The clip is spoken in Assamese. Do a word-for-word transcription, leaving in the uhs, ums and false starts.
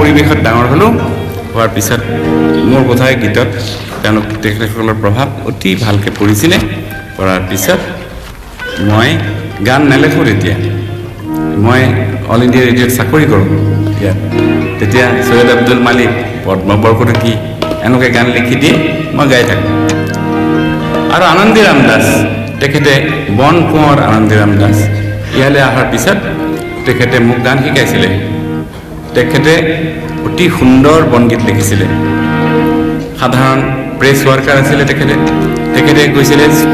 পৰিৱেশত ডাঙৰ হ'লোঁ হোৱাৰ পিছত মোৰ বোধহয় গীতত তেওঁলোক তেখেতসকলৰ প্ৰভাৱ অতি ভালকৈ পৰিছিলে পৰাৰ পিছত মই গান নেলেখোঁ তেতিয়া মই অল ইণ্ডিয়া ৰেডিঅ'ত চাকৰি কৰোঁ ইয়াত তেতিয়া সৈয়দ আব্দুল মালিক পদ্ম বৰকটকী এনেকৈ গান লিখি দিয়ে মই গাই থাকোঁ আৰু আনন্দীৰাম দাস তেখেতে বন কোঁৱৰ আনন্দীৰাম দাস ইয়ালৈ অহাৰ পিছত তেখেতে মোক গান শিকাইছিলে তেখেতে অতি সুন্দৰ বনগীত লিখিছিলে সাধাৰণ প্ৰেছ ৱাৰ্কাৰ আছিলে তেখেতে তেখেতে কৈছিলে